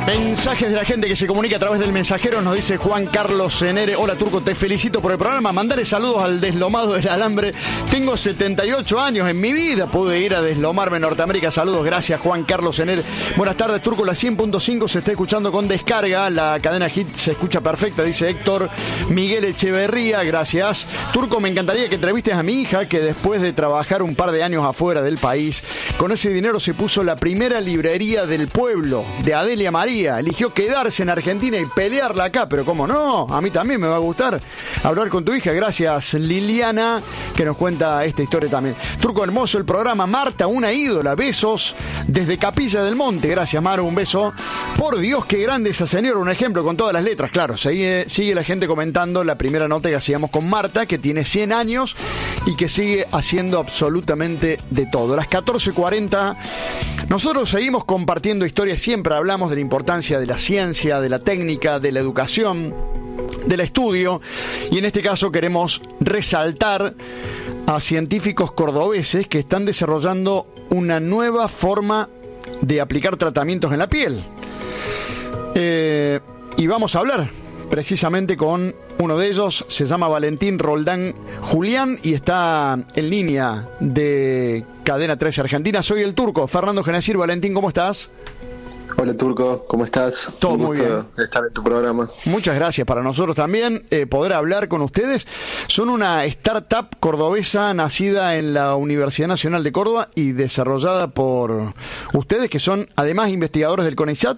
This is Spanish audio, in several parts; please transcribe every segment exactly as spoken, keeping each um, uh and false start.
Mensajes de la gente que se comunica a través del mensajero. Nos dice Juan Carlos Cenere: hola Turco, te felicito por el programa. Mandale saludos al deslomado del alambre. Tengo setenta y ocho años, en mi vida pude ir a deslomarme en Norteamérica. Saludos, gracias Juan Carlos Cenere. Buenas tardes Turco, la cien punto cinco se está escuchando con descarga. La cadena Hit se escucha perfecta, dice Héctor Miguel Echeverría. Gracias Turco, me encantaría que entrevistes a mi hija, que después de trabajar un par de años afuera del país, con ese dinero se puso la primera librería del pueblo, de Adelia María. Eligió quedarse en Argentina y pelearla acá, pero cómo no, a mí también me va a gustar hablar con tu hija. Gracias Liliana, que nos cuenta esta historia también. Turco, hermoso el programa. Marta, una ídola, besos desde Capilla del Monte. Gracias Maru, un beso. Por Dios, qué grande esa señora, un ejemplo con todas las letras. Claro, sigue, sigue la gente comentando la primera nota que hacíamos con Marta, que tiene cien años y que sigue haciendo absolutamente de todo. Las catorce cuarenta, nosotros seguimos compartiendo historias, siempre hablamos de la importancia de la ciencia, de la técnica, de la educación, del estudio, y en este caso queremos resaltar a científicos cordobeses que están desarrollando una nueva forma de aplicar tratamientos en la piel. Eh, y vamos a hablar precisamente con uno de ellos. Se llama Valentín Roldán Julián y está en línea de Cadena trece Argentina. Soy el Turco, Fernando Genacir. Valentín, ¿cómo estás? Hola Turco, ¿cómo estás? Todo Un muy bien. Estar en tu programa. Muchas gracias, para nosotros también eh, poder hablar con ustedes. Son una startup cordobesa nacida en la Universidad Nacional de Córdoba y desarrollada por ustedes, que son además investigadores del CONICET.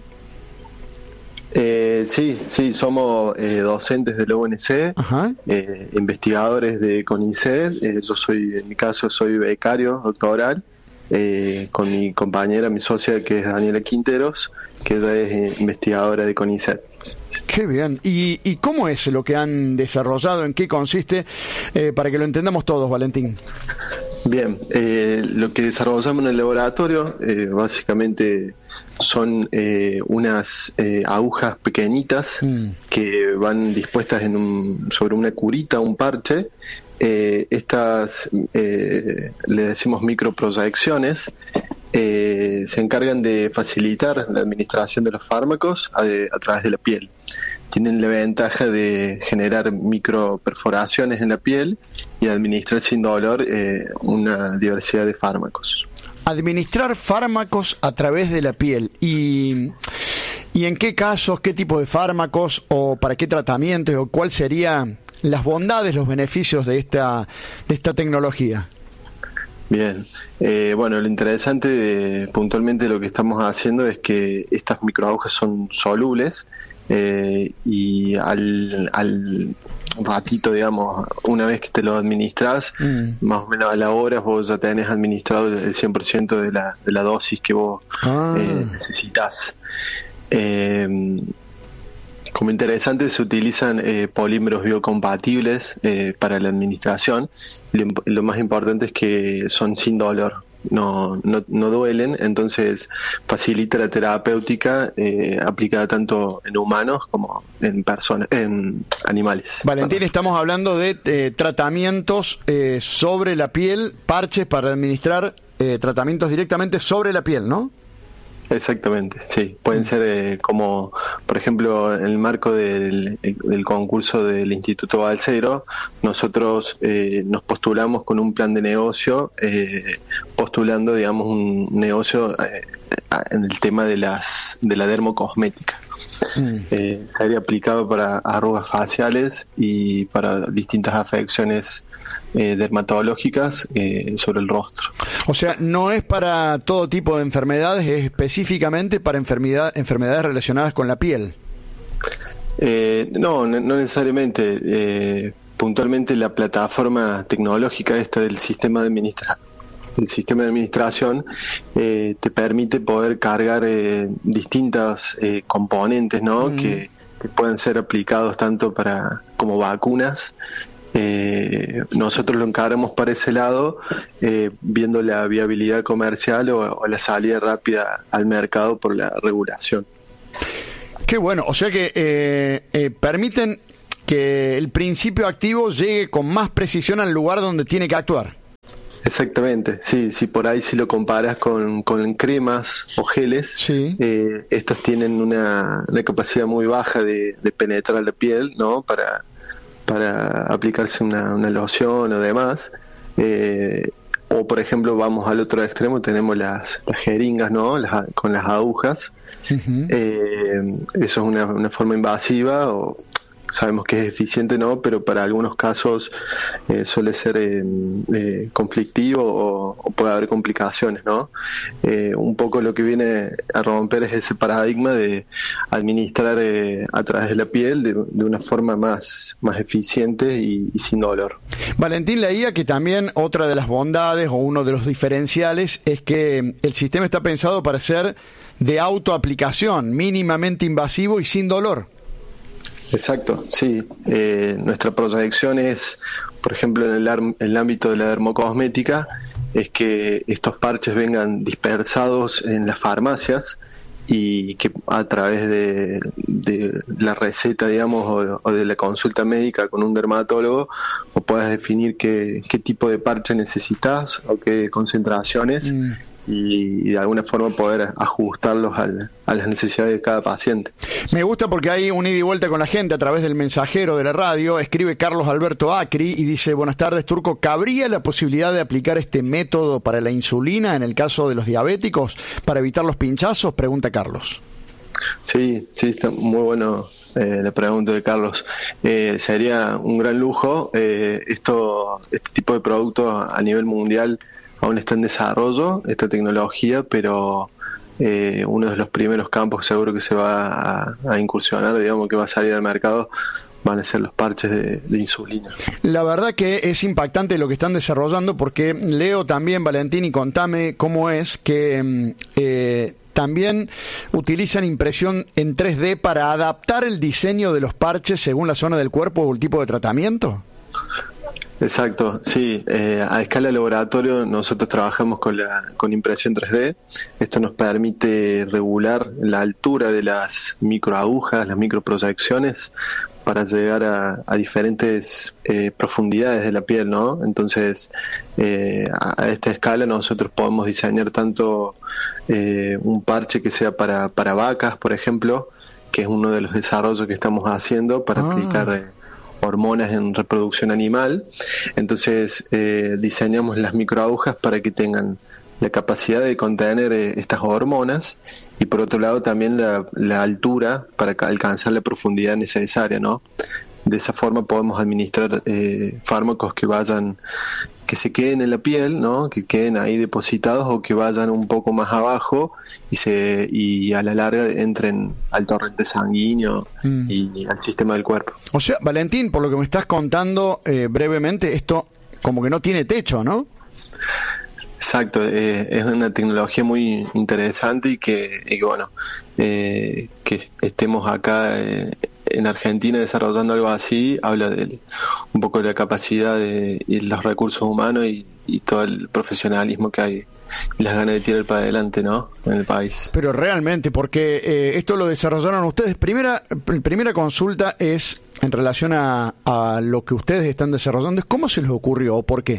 Eh, sí, sí, somos eh, docentes de la U N C, eh, investigadores de CONICET. Eh, yo soy, en mi caso, soy becario doctoral. Eh, con mi compañera, mi socia, que es Daniela Quinteros, que ella es eh, investigadora de CONICET. Qué bien. ¿Y, y cómo es lo que han desarrollado? ¿En qué consiste? Eh, para que lo entendamos todos, Valentín. Bien, eh, lo que desarrollamos en el laboratorio eh, básicamente son eh, unas eh, agujas pequeñitas mm. que van dispuestas en un, sobre una curita, un parche. Eh, estas eh, le decimos microproyecciones, eh, se encargan de facilitar la administración de los fármacos a, de, a través de la piel. Tienen la ventaja de generar microperforaciones en la piel y administrar sin dolor eh, una diversidad de fármacos. Administrar fármacos a través de la piel. ¿Y, y en qué casos, qué tipo de fármacos o para qué tratamientos o cuál sería las bondades, los beneficios de esta, de esta tecnología? Bien, eh, bueno, lo interesante de, puntualmente de lo que estamos haciendo es que estas microagujas son solubles eh, y al, al ratito, digamos, una vez que te lo administras, mm. más o menos a la hora vos ya tenés administrado el cien por ciento de la, de la dosis que vos ah. eh, necesitas. Eh, Como interesante, se utilizan eh, polímeros biocompatibles eh, para la administración. Lo, lo más importante es que son sin dolor, no, no, no duelen, entonces facilita la terapéutica eh, aplicada tanto en humanos como en personas, en animales. Valentín, estamos hablando de eh, tratamientos eh, sobre la piel, parches para administrar eh, tratamientos directamente sobre la piel, ¿no? Exactamente, sí. Pueden ser eh, como, por ejemplo, en el marco del, del concurso del Instituto Balseiro, nosotros eh, nos postulamos con un plan de negocio, eh, postulando, digamos, un negocio eh, en el tema de las de la dermocosmética. Mm. Eh, sería aplicado para arrugas faciales y para distintas afecciones Eh, dermatológicas eh, sobre el rostro. O sea, no es para todo tipo de enfermedades, es específicamente para enfermedad, enfermedades relacionadas con la piel. Eh, no, no necesariamente. Eh, puntualmente la plataforma tecnológica esta del sistema de administración el sistema de administración eh, te permite poder cargar eh, distintos eh, componentes, ¿no? Mm. que, que pueden ser aplicados tanto para como vacunas. Eh, nosotros lo encaramos para ese lado, eh, viendo la viabilidad comercial o, o la salida rápida al mercado por la regulación. Qué bueno, o sea que eh, eh, permiten que el principio activo llegue con más precisión al lugar donde tiene que actuar. Exactamente, sí, sí, por ahí si lo comparas con, con cremas o geles, sí. eh, estos tienen una, una capacidad muy baja de, de penetrar la piel, ¿no? Para, para aplicarse una, una loción o demás. Eh, o por ejemplo vamos al otro extremo, tenemos las, las jeringas, ¿no? Las, con las agujas. Uh-huh. Eh, eso es una, una forma invasiva, o sabemos que es eficiente, ¿no? Pero para algunos casos eh, suele ser eh, eh, conflictivo o, o puede haber complicaciones, ¿no? Eh, un poco lo que viene a romper es ese paradigma de administrar eh, a través de la piel de, de una forma más, más eficiente y, y sin dolor. Valentín, leía que también otra de las bondades o uno de los diferenciales es que el sistema está pensado para ser de autoaplicación, mínimamente invasivo y sin dolor. Exacto, sí. Eh, nuestra proyección es, por ejemplo, en el, ar- el ámbito de la dermocosmética, es que estos parches vengan dispersados en las farmacias y que a través de, de la receta, digamos, o, o de la consulta médica con un dermatólogo, o puedas definir qué, qué tipo de parche necesitas o qué concentraciones. Mm. Y de alguna forma poder ajustarlos al, a las necesidades de cada paciente. Me gusta porque hay un ida y vuelta con la gente a través del mensajero de la radio. Escribe Carlos Alberto Acri y dice: buenas tardes, Turco, ¿cabría la posibilidad de aplicar este método para la insulina en el caso de los diabéticos para evitar los pinchazos? Pregunta Carlos. Sí, sí, está muy bueno eh, la pregunta de Carlos. Eh, sería un gran lujo. Eh, esto, este tipo de productos a nivel mundial aún está en desarrollo, esta tecnología, pero eh, uno de los primeros campos seguro que se va a, a incursionar, digamos, que va a salir al mercado, van a ser los parches de, de insulina. La verdad que es impactante lo que están desarrollando, porque leo también, Valentín, y contame cómo es que eh, también utilizan impresión en tres D para adaptar el diseño de los parches según la zona del cuerpo o el tipo de tratamiento. Exacto, sí. Eh, a escala laboratorio nosotros trabajamos con la con impresión tres D. Esto nos permite regular la altura de las microagujas, las microproyecciones, para llegar a, a diferentes eh, profundidades de la piel, ¿no? Entonces, eh, a, a esta escala nosotros podemos diseñar tanto eh, un parche que sea para, para vacas, por ejemplo, que es uno de los desarrollos que estamos haciendo para ah. aplicar eh, hormonas en reproducción animal. Entonces eh, diseñamos las microagujas para que tengan la capacidad de contener eh, estas hormonas, y por otro lado también la, la altura para alcanzar la profundidad necesaria, ¿no? De esa forma podemos administrar eh, fármacos que vayan, que se queden en la piel, ¿no? Que queden ahí depositados, o que vayan un poco más abajo y se y a la larga entren al torrente sanguíneo mm. y, y al sistema del cuerpo. O sea, Valentín, por lo que me estás contando eh, brevemente, esto como que no tiene techo, ¿no? Exacto, eh, es una tecnología muy interesante y que, y que bueno, eh, que estemos acá eh, en Argentina desarrollando algo así, habla de un poco de la capacidad de, y los recursos humanos y, y todo el profesionalismo que hay y las ganas de tirar para adelante, ¿no? En el país. Pero realmente, porque eh, esto lo desarrollaron ustedes. Primera, primera consulta es en relación a, a lo que ustedes están desarrollando, es cómo se les ocurrió o por qué.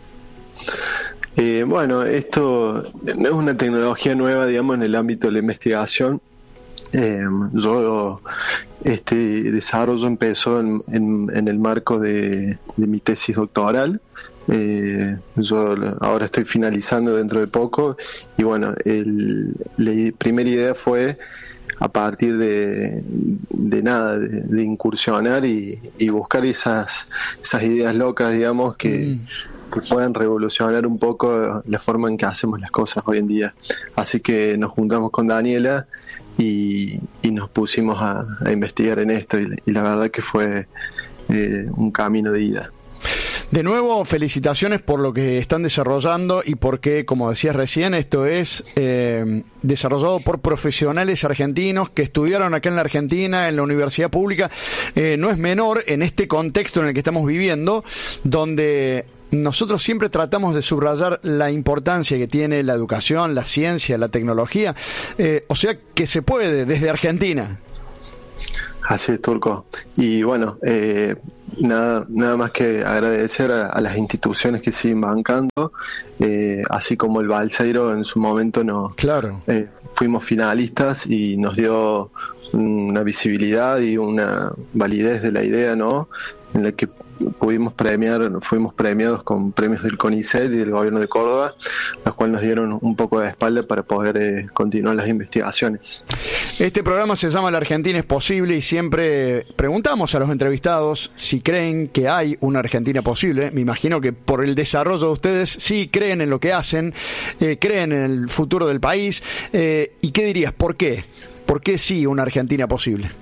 Eh, bueno, esto no es una tecnología nueva, digamos, en el ámbito de la investigación. Eh, yo este desarrollo empezó en, en, en el marco de, de mi tesis doctoral. Eh, yo ahora estoy finalizando dentro de poco, y bueno, el, la primera idea fue a partir de, de nada, de, de incursionar y, y buscar esas, esas ideas locas, digamos, que, mm. que puedan revolucionar un poco la forma en que hacemos las cosas hoy en día. Así que nos juntamos con Daniela y, y nos pusimos a, a investigar en esto, y, y la verdad que fue eh, un camino de ida. De nuevo, felicitaciones por lo que están desarrollando y porque, como decías recién, esto es eh, desarrollado por profesionales argentinos que estudiaron acá en la Argentina, en la universidad pública. Eh, no es menor en este contexto en el que estamos viviendo, donde nosotros siempre tratamos de subrayar la importancia que tiene la educación, la ciencia, la tecnología. Eh, o sea que se puede desde Argentina. Así es, Turco. Y bueno, eh, nada, nada más que agradecer a, a las instituciones que siguen bancando, eh, así como el Balseiro en su momento nos claro. eh, fuimos finalistas y nos dio una visibilidad y una validez de la idea, ¿no? En la que pudimos premiar, fuimos premiados con premios del CONICET y del gobierno de Córdoba, los cuales nos dieron un poco de espalda para poder eh, continuar las investigaciones. Este programa se llama La Argentina es posible y siempre preguntamos a los entrevistados si creen que hay una Argentina posible. Me imagino que por el desarrollo de ustedes sí creen en lo que hacen, eh, creen en el futuro del país. Eh, ¿Y qué dirías? ¿Por qué? ¿Por qué sí una Argentina posible?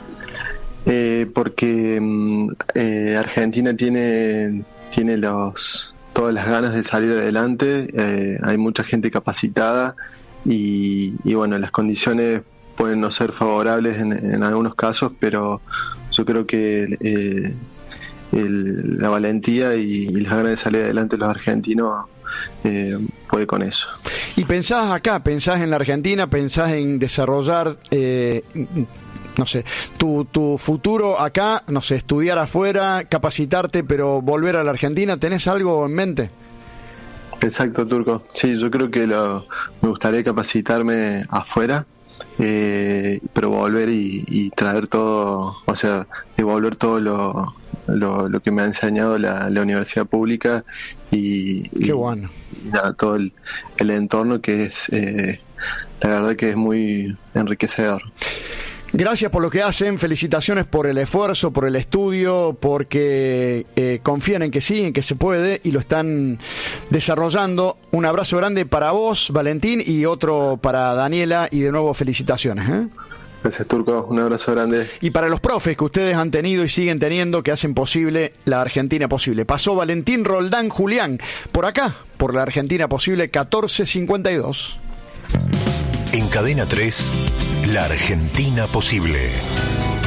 Eh, porque eh, Argentina tiene tiene los todas las ganas de salir adelante, eh, hay mucha gente capacitada y, y bueno, las condiciones pueden no ser favorables en, en algunos casos, pero yo creo que eh, el, la valentía y, y las ganas de salir adelante de los argentinos eh, puede con eso. Y pensás acá, pensás en la Argentina, pensás en desarrollar eh, no sé, tu, tu futuro acá, no sé, estudiar afuera, capacitarte, pero volver a la Argentina, ¿tenés algo en mente? Exacto, Turco. Sí, yo creo que lo, me gustaría capacitarme afuera, eh, pero volver y, y traer todo, o sea, devolver todo lo, lo, lo que me ha enseñado la, la universidad pública y, Qué y, bueno. y nada, todo el, el entorno que es, eh, la verdad que es muy enriquecedor. Gracias por lo que hacen, felicitaciones por el esfuerzo, por el estudio, porque eh, confían en que sí, en que se puede y lo están desarrollando. Un abrazo grande para vos, Valentín, y otro para Daniela, y de nuevo felicitaciones, ¿eh? Gracias, Turco, un abrazo grande. Y para los profes que ustedes han tenido y siguen teniendo, que hacen posible la Argentina posible. Pasó Valentín Roldán Julián, por acá, por la Argentina posible, catorce cincuenta y dos. En Cadena tres, La Argentina posible.